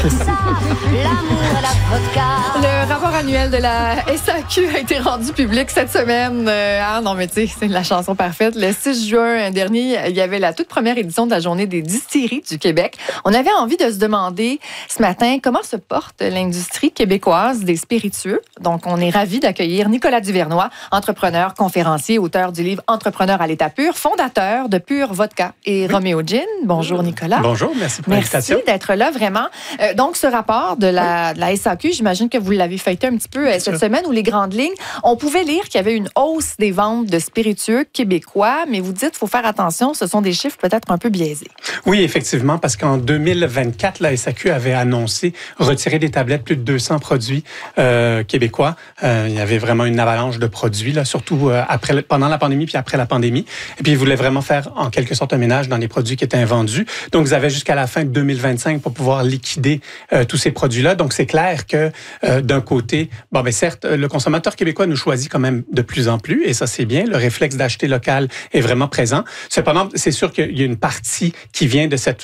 L'amour et la vodka. Le rapport annuel de la SAQ a été rendu public cette semaine. Non, mais tu sais, c'est la chanson parfaite. Le 6 juin dernier, il y avait la toute première édition de la Journée des distilleries du Québec. On avait envie de se demander ce matin comment se porte l'industrie québécoise des spiritueux. Donc, on est ravis d'accueillir Nicolas Duvernois, entrepreneur, conférencier, auteur du livre Entrepreneur à l'état pur, fondateur de Pure Vodka et Romeo Gin. Bonjour, Nicolas. Bonjour, merci pour l'invitation. Merci d'être là, vraiment. Donc, ce rapport de la SAQ, j'imagine que vous l'avez feuilleté un petit peu cette semaine, où les grandes lignes, on pouvait lire qu'il y avait une hausse des ventes de spiritueux québécois, mais vous dites qu'il faut faire attention, ce sont des chiffres peut-être un peu biaisés. Oui, effectivement, parce qu'en 2024, la SAQ avait annoncé retirer des tablettes plus de 200 produits québécois. Il y avait vraiment une avalanche de produits, là, surtout pendant la pandémie puis après la pandémie. Et puis, ils voulaient vraiment faire en quelque sorte un ménage dans les produits qui étaient invendus. Donc, ils avaient jusqu'à la fin de 2025 pour pouvoir liquider tous ces produits-là. Donc, c'est clair que d'un côté, certes, le consommateur québécois nous choisit quand même de plus en plus, et ça, c'est bien. Le réflexe d'acheter local est vraiment présent. Cependant, c'est sûr qu'il y a une partie qui vient de cette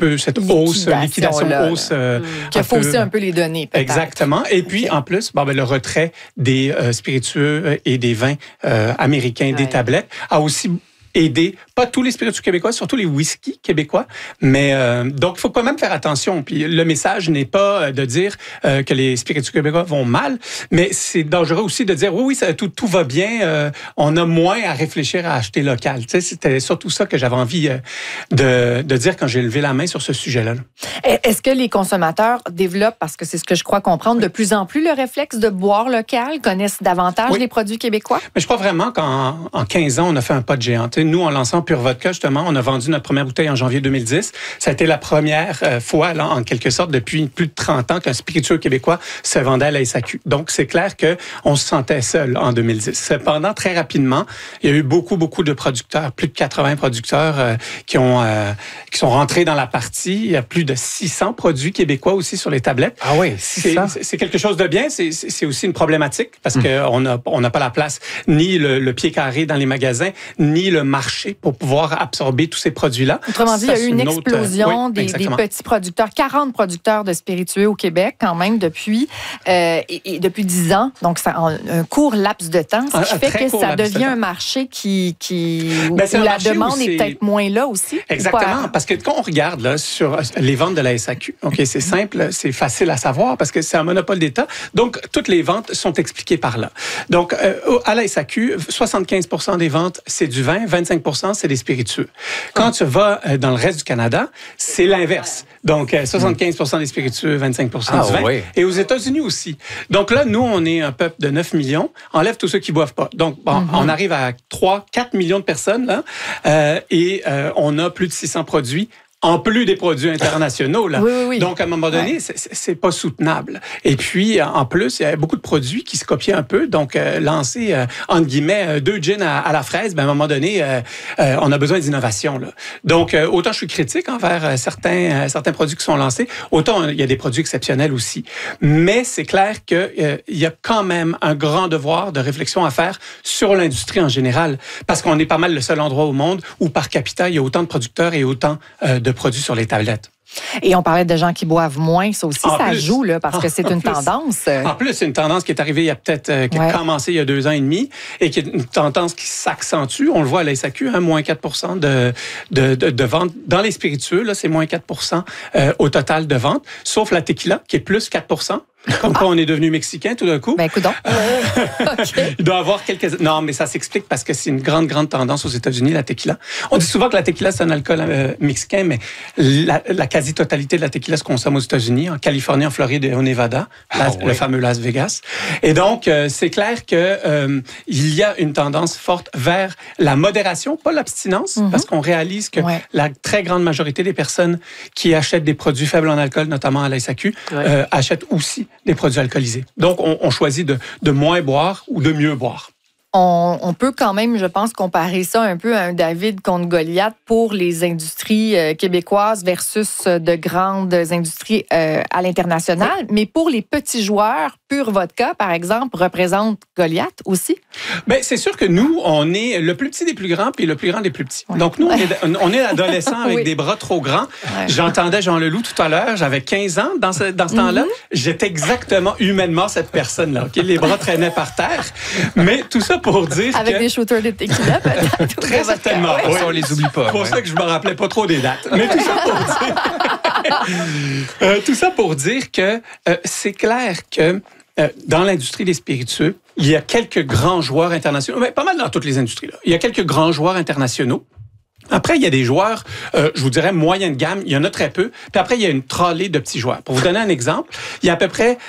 liquidation hausse. Qui a faussé un peu les données, peut-être. Exactement. Et puis, en plus, le retrait des spiritueux et des vins américains des tablettes a aussi aider, pas tous les spiritueux québécois, surtout les whisky québécois, mais donc il faut quand même faire attention. Puis le message n'est pas de dire que les spiritueux québécois vont mal, mais c'est dangereux aussi de dire oui, tout va bien, on a moins à réfléchir à acheter local. Tu sais, c'était surtout ça que j'avais envie de dire quand j'ai levé la main sur ce sujet-là. Est-ce que les consommateurs développent, parce que c'est ce que je crois comprendre, de plus en plus le réflexe de boire local, connaissent davantage les produits québécois? Mais je crois vraiment qu'en 15 ans, on a fait un pas de géant. Nous, en lançant Pure Vodka, justement, on a vendu notre première bouteille en janvier 2010. Ça a été la première fois, là, en quelque sorte, depuis plus de 30 ans qu'un spiritueux québécois se vendait à la SAQ. Donc, c'est clair qu'on se sentait seul en 2010. Cependant, très rapidement, il y a eu beaucoup de producteurs, plus de 80 producteurs qui sont rentrés dans la partie. Il y a plus de 600 produits québécois aussi sur les tablettes. Ah oui, c'est quelque chose de bien. C'est aussi une problématique parce qu'on n'a pas la place, ni le pied carré dans les magasins, ni le marché pour pouvoir absorber tous ces produits-là. Autrement dit, il y a eu une explosion des petits producteurs, 40 producteurs de spiritueux au Québec quand même depuis 10 ans. Donc, ça, un court laps de temps, ce qui fait que ça devient un marché où la demande est peut-être moins là aussi. Exactement, parce que quand on regarde là, sur les ventes de la SAQ, c'est simple, c'est facile à savoir parce que c'est un monopole d'État. Donc, toutes les ventes sont expliquées par là. Donc, à la SAQ, 75% des ventes, c'est du vin, 25% c'est des spiritueux. Quand tu vas dans le reste du Canada, c'est l'inverse. Donc, 75% des spiritueux, 25% du vin. Oui. Et aux États-Unis aussi. Donc là, nous, on est un peuple de 9 millions. Enlève tous ceux qui boivent pas. Donc, on arrive à 3-4 millions de personnes, là, et on a plus de 600 produits. En plus des produits internationaux, là. Oui. Donc, à un moment donné, c'est pas soutenable. Et puis, en plus, il y a beaucoup de produits qui se copiaient un peu. Donc, lancer, entre guillemets, 2 gins à la fraise, à un moment donné, on a besoin d'innovation, là. Donc, autant je suis critique envers certains produits qui sont lancés, autant il y a des produits exceptionnels aussi. Mais c'est clair qu'il y a quand même un grand devoir de réflexion à faire sur l'industrie en général. Parce qu'on est pas mal le seul endroit au monde où, par capita, il y a autant de producteurs et autant de produits sur les tablettes. Et on parlait de gens qui boivent moins. Ça aussi, ça joue, là, parce que c'est une tendance. En plus, c'est une tendance qui est arrivée il y a peut-être, qui a commencé il y a 2 ans et demi et qui est une tendance qui s'accentue. On le voit à la SAQ, moins 4% de ventes. Dans les spiritueux, là, c'est moins 4% au total de ventes, sauf la tequila, qui est plus 4%. Comme quoi on est devenu mexicain tout d'un coup. Ben, écoute donc. Il doit y avoir quelques... Non, mais ça s'explique parce que c'est une grande tendance aux États-Unis, la tequila. On dit souvent que la tequila, c'est un alcool mexicain, mais la quasi-totalité de la tequila se consomme aux États-Unis, en Californie, en Floride et au Nevada, le fameux Las Vegas. Et donc, c'est clair que il y a une tendance forte vers la modération, pas l'abstinence, parce qu'on réalise que la très grande majorité des personnes qui achètent des produits faibles en alcool, notamment à la SAQ, achètent aussi des produits alcoolisés. Donc, on choisit de moins boire ou de mieux boire. On peut quand même, je pense, comparer ça un peu à un David contre Goliath pour les industries québécoises versus de grandes industries à l'international. Oui. Mais pour les petits joueurs, Pure Vodka, par exemple, représente Goliath aussi? Bien, c'est sûr que nous, on est le plus petit des plus grands puis le plus grand des plus petits. Ouais. Donc, nous, on est adolescents avec des bras trop grands. Ouais. J'entendais Jean Leloup tout à l'heure. J'avais 15 ans dans ce temps-là. J'étais exactement humainement cette personne-là. Okay? Les bras traînaient par terre. Mais tout ça pour dire avec des shooters de tequila, peut-être. Très certainement. Oui. On les oublie pas. C'est pour ça que je me rappelais pas trop des dates. Mais tout ça pour dire... tout ça pour dire que c'est clair que dans l'industrie des spiritueux, il y a quelques grands joueurs internationaux, mais pas mal dans toutes les industries. Là. Il y a quelques grands joueurs internationaux. Après, il y a des joueurs, je vous dirais, moyenne de gamme. Il y en a très peu. Puis après, il y a une trolley de petits joueurs. Pour vous donner un exemple, il y a à peu près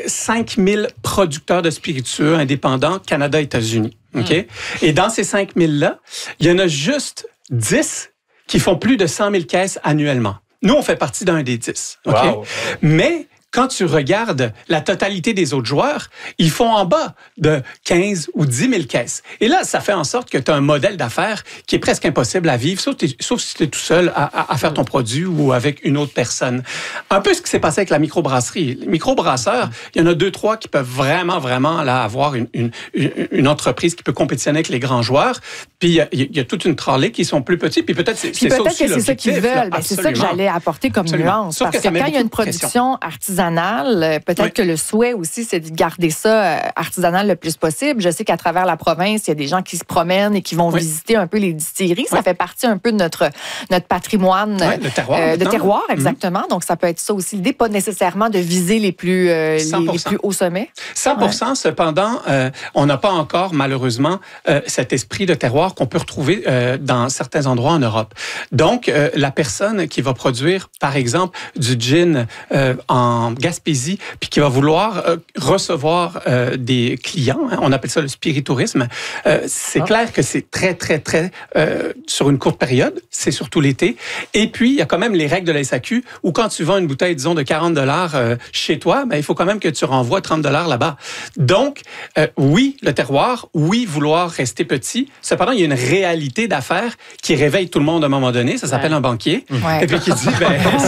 5000 producteurs de spiritueux indépendants Canada-États-Unis. OK? Et dans ces 5000-là, il y en a juste 10 qui font plus de 100 000 caisses annuellement. Nous, on fait partie d'un des 10. OK? Wow. Mais quand tu regardes la totalité des autres joueurs, ils font en bas de 15 ou 10 000 caisses. Et là, ça fait en sorte que tu as un modèle d'affaires qui est presque impossible à vivre, sauf si tu es tout seul à faire ton produit ou avec une autre personne. Un peu ce qui s'est passé avec la microbrasserie. Les microbrasseurs, il y en a 2-3 qui peuvent vraiment là, avoir une entreprise qui peut compétitionner avec les grands joueurs. Puis il y a toute une trolley qui sont plus petits. Puis peut-être c'est ça aussi que c'est ça qu'ils veulent. C'est ça que j'allais apporter comme nuance. Parce que quand il y a une production artisanale, peut-être que le souhait aussi, c'est de garder ça artisanal le plus possible. Je sais qu'à travers la province, il y a des gens qui se promènent et qui vont visiter un peu les distilleries. Ça fait partie un peu de notre patrimoine de terroir, exactement. Donc, ça peut être ça aussi. L'idée, pas nécessairement de viser les plus hauts sommets. 100%. Cependant, on n'a pas encore, malheureusement, cet esprit de terroir qu'on peut retrouver dans certains endroits en Europe. Donc, la personne qui va produire, par exemple, du gin en Gaspésie, puis qui va vouloir recevoir des clients, on appelle ça le spiritourisme, c'est clair que c'est très sur une courte période, c'est surtout l'été. Et puis, il y a quand même les règles de la SAQ, où quand tu vends une bouteille, disons, de 40 $ chez toi, il faut quand même que tu renvoies 30 $ là-bas. Donc, oui, le terroir, oui, vouloir rester petit. Cependant, il y a une réalité d'affaires qui réveille tout le monde à un moment donné. Ça s'appelle un banquier. Ouais. Et puis qui dit,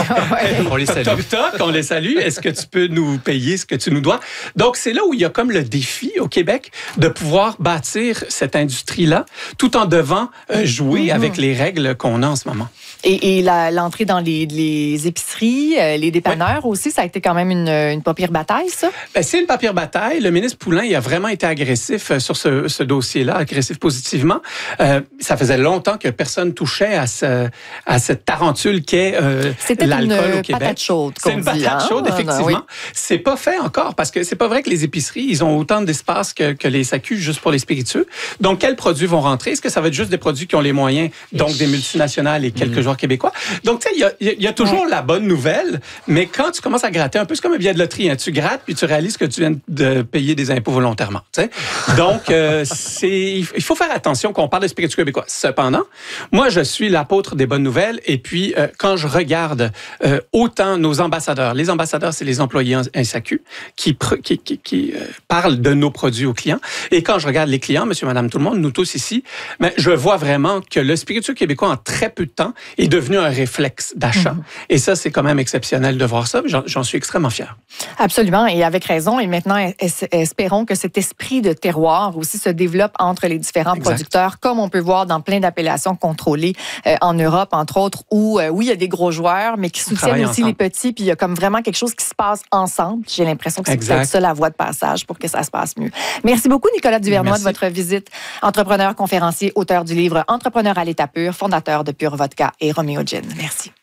on les salue. Toc, on les salue. Est-ce que tu peux nous payer ce que tu nous dois? Donc, c'est là où il y a comme le défi au Québec de pouvoir bâtir cette industrie-là tout en devant jouer avec les règles qu'on a en ce moment. Et l'entrée dans les épiceries, les dépanneurs aussi, ça a été quand même une pas pire bataille, ça? C'est une pas pire bataille. Le ministre Poulin, il a vraiment été agressif sur ce dossier-là, agressif positivement. Ça faisait longtemps que personne touchait à cette tarentule qu'est l'alcool au Québec. C'était une patate chaude, c'est une patate chaude, effectivement. Oui. C'est pas fait encore, parce que c'est pas vrai que les épiceries, ils ont autant d'espace que les SAQ juste pour les spiritueux. Donc, quels produits vont rentrer? Est-ce que ça va être juste des produits qui ont les moyens, donc des multinationales et quelques joueurs québécois? Donc, tu sais, il y a toujours la bonne nouvelle, mais quand tu commences à gratter un peu, c'est comme un billet de loterie. Hein, tu grattes, puis tu réalises que tu viens de payer des impôts volontairement. T'sais? Donc, il faut faire attention quand on parle de spiritueux québécois. Cependant, moi, je suis l'apôtre des bonnes nouvelles, et puis quand je regarde autant nos ambassadeurs, les ambassadeurs, c'est les employés en SAQ qui parlent de nos produits aux clients, et quand je regarde les clients, monsieur, madame, tout le monde, nous tous ici, je vois vraiment que le spiritueux québécois, en très peu de temps, est devenu un réflexe d'achat. Et ça, c'est quand même exceptionnel de voir ça. J'en suis extrêmement fier. Absolument, et avec raison. Et maintenant, espérons que cet esprit de terroir aussi se développe entre les différents producteurs, comme on peut voir dans plein d'appellations contrôlées en Europe, entre autres, où, oui, il y a des gros joueurs, mais qui soutiennent aussi les petits, puis il y a comme vraiment quelque chose qui se passe ensemble. J'ai l'impression que c'est peut-être ça la voie de passage pour que ça se passe mieux. Merci beaucoup, Nicolas Duvernois, de votre visite. Entrepreneur, conférencier, auteur du livre Entrepreneur à l'état pur, fondateur de Pure Vodka et Romeo Gin. Merci.